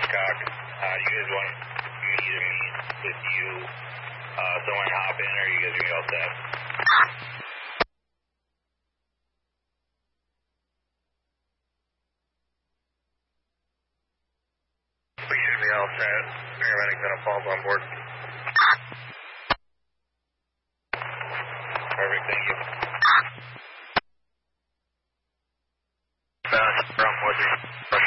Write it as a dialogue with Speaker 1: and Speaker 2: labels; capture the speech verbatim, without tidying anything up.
Speaker 1: Cock. Uh, you guys want me to meet with you uh, somewhere and hop in, or are you guys going to be all set? We should be all set. Paramedic's going to fall on board. Perfect, thank you. Uh, from Woodley.